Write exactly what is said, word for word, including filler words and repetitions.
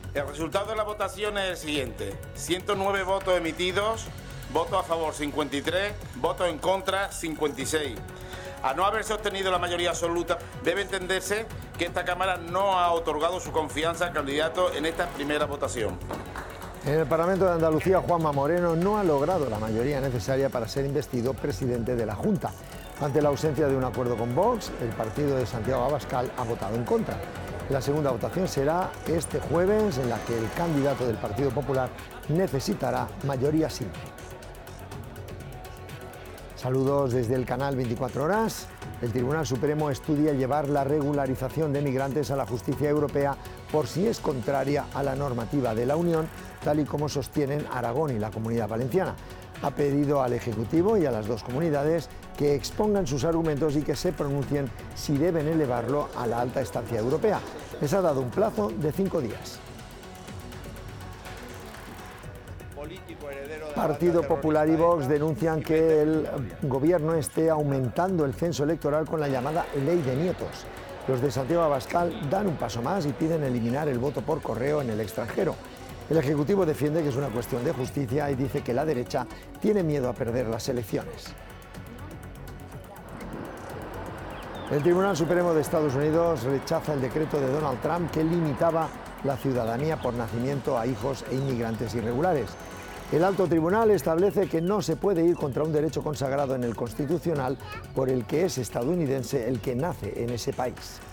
El resultado de la votación es el siguiente: ciento nueve votos emitidos, votos a favor cincuenta y tres, votos en contra cincuenta y seis. A no haberse obtenido la mayoría absoluta, debe entenderse que esta Cámara no ha otorgado su confianza al candidato en esta primera votación. En el Parlamento de Andalucía, Juanma Moreno no ha logrado la mayoría necesaria para ser investido presidente de la Junta. Ante la ausencia de un acuerdo con Vox, el partido de Santiago Abascal ha votado en contra. La segunda votación será este jueves, en la que el candidato del Partido Popular necesitará mayoría simple. Saludos desde el canal veinticuatro horas. El Tribunal Supremo estudia llevar la regularización de migrantes a la justicia europea por si es contraria a la normativa de la Unión, tal y como sostienen Aragón y la Comunidad Valenciana. Ha pedido al Ejecutivo y a las dos comunidades que expongan sus argumentos y que se pronuncien si deben elevarlo a la alta instancia europea. Les ha dado un plazo de cinco días. Partido Popular y Vox denuncian que el gobierno esté aumentando el censo electoral con la llamada ley de nietos. Los de Santiago Abascal dan un paso más y piden eliminar el voto por correo en el extranjero. El Ejecutivo defiende que es una cuestión de justicia y dice que la derecha tiene miedo a perder las elecciones. El Tribunal Supremo de Estados Unidos rechaza el decreto de Donald Trump que limitaba la ciudadanía por nacimiento a hijos e inmigrantes irregulares. El alto tribunal establece que no se puede ir contra un derecho consagrado en el Constitucional por el que es estadounidense el que nace en ese país.